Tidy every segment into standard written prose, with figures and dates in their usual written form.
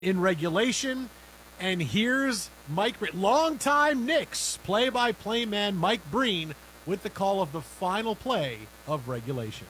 in regulation. And here's longtime Knicks play-by-play man Mike Breen with the call of the final play of regulation.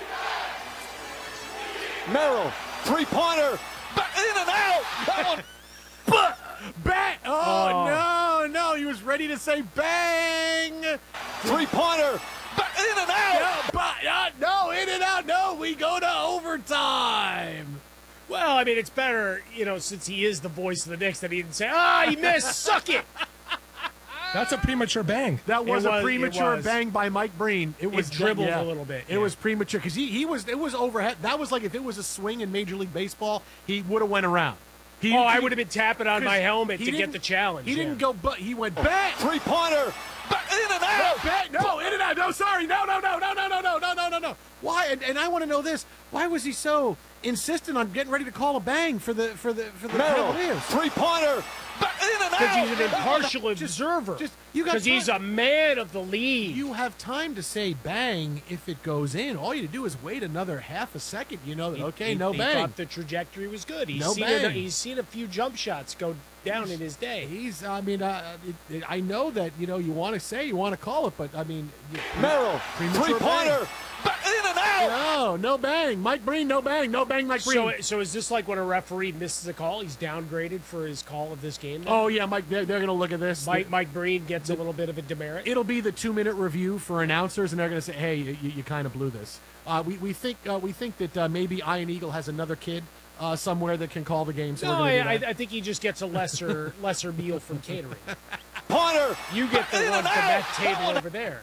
Merrill, three-pointer, in and out. That one. Bang! Oh, no, he was ready to say bang! Three-pointer, in and out. No, in and out. No, we go to overtime. Well, I mean, it's better, since he is the voice of the Knicks, that he didn't say, he missed, suck it. That's a premature bang. That was a premature bang by Mike Breen. It was dribbled a little bit. It was premature because it was overhead. That was like if it was a swing in Major League Baseball, he would have went around. I would have been tapping on my helmet to get the challenge. He didn't go, but he went bang. Three-pointer, in and out. No, in and out. No, sorry. No. Why? And I want to know this. Why was he so insistent on getting ready to call a bang for the Cavaliers? Three-pointer, in and out. Because he's an impartial observer. Because he's a man of the league. You have time to say bang if it goes in. All you do is wait another half a second. You know that no bang. He thought the trajectory was good. He's seen a few jump shots go down in his day. I know that you want to call it, but I mean, Merrill, three-pointer, in and out. No bang, Mike Breen, no bang, Mike Breen. So is this like when a referee misses a call, he's downgraded for his call of this game? Then? Oh yeah, Mike. They're going to look at this. Mike Breen gets a little bit of a demerit. It'll be the 2-minute review for announcers, and they're going to say, "Hey, you kind of blew this." We think that maybe Iron Eagle has another kid somewhere that can call the game. So I think he just gets a lesser meal from catering. Pointer, you get the one from that table over there.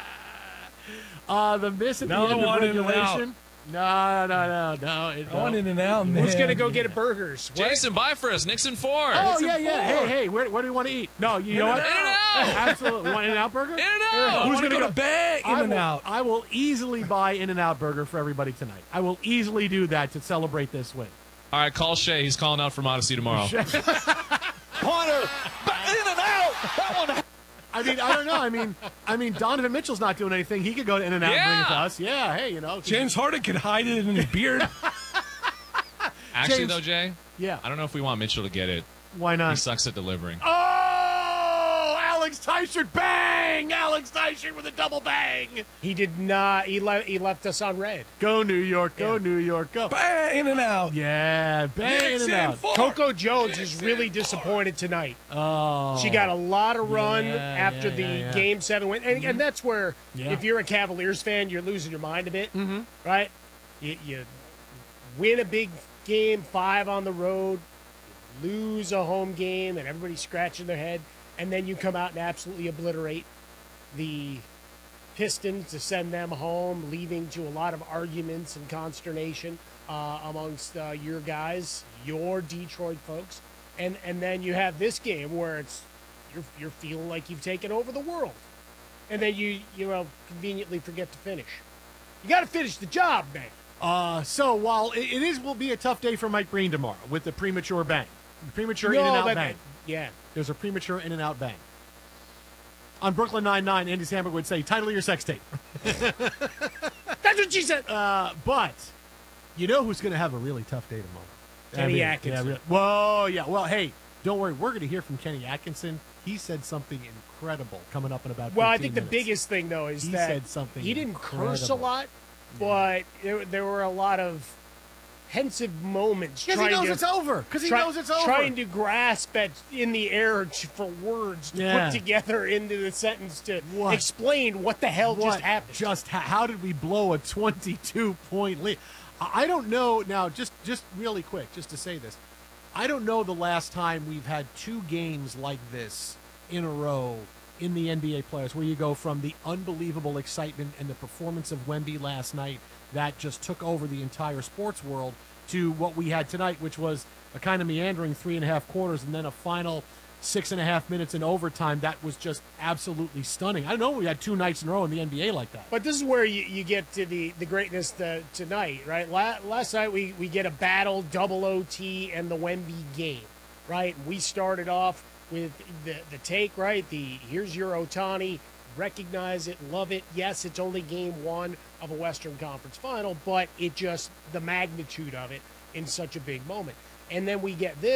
The miss at the end of regulation. No. I want in and out, man. Who's going to go get burgers? Jason, buy for us. Nixon 4. Oh, yeah. Hey, where do we want to eat? No, you know what? In-N-Out. Absolutely. Want In-N-Out burger? In-N-Out. Who's going to go to bang? In-N-Out. I will easily buy In-N-Out burger for everybody tonight. I will easily do that to celebrate this win. All right, call Shea. He's calling out from Odyssey tomorrow. Pointer, in and out. That one. I don't know. I mean, Donovan Mitchell's not doing anything. He could go to In-N-Out and bring it to us. Yeah, hey, James Harden could hide it in his beard. Actually, though, Jay, yeah, I don't know if we want Mitchell to get it. Why not? He sucks at delivering. Oh, Alex Teichert, bang! Alex Teichert with a double bang. He did not. He left us on red. Go New York, go New York, go. Bang, In-N-Out. Yeah, bang, In-N-Out. Coco Jones is really disappointed tonight. Oh. She got a lot of run after the Game 7 win. And that's where, if you're a Cavaliers fan, you're losing your mind a bit, right? You win a big game, 5 on the road, lose a home game, and everybody's scratching their head, and then you come out and absolutely obliterate the Pistons to send them home, leading to a lot of arguments and consternation amongst your guys, your Detroit folks, and then you have this game where you're feeling like you've taken over the world, and then you conveniently forget to finish. You got to finish the job, man. So while it will be a tough day for Mike Breen tomorrow with the premature bang, premature In-N-Out bang. Yeah, there's a premature In-N-Out bang. On Brooklyn Nine-Nine, Andy Samberg would say, "Title of your sex tape." That's what she said. But you know who's going to have a really tough day tomorrow? Kenny Atkinson. Yeah, Well, hey, don't worry. We're going to hear from Kenny Atkinson. He said something incredible coming up in about 15 I think minutes. the biggest thing, though, is that said something he didn't incredible. curse a lot, but there were a lot of pensive moments. Because he knows it's over. Trying to grasp in the air for words to put together into the sentence to explain what the hell just happened. How did we blow a 22-point lead? I don't know. Now, just really quick, just to say this. I don't know the last time we've had 2 games like this in a row in the NBA playoffs, where you go from the unbelievable excitement and the performance of Wemby last night that just took over the entire sports world to what we had tonight, which was a kind of meandering 3.5 quarters and then a final 6.5 minutes in overtime. That was just absolutely stunning. I don't know, we had 2 nights in a row in the NBA like that. But this is where you get to the greatness tonight, right? Last night we get a battle, double OT, and the Wemby game, right? We started off with the take, right? Here's your Ohtani, recognize it, love it. Yes, it's only game 1 of a Western Conference final, but the magnitude of it in such a big moment. and then we get this.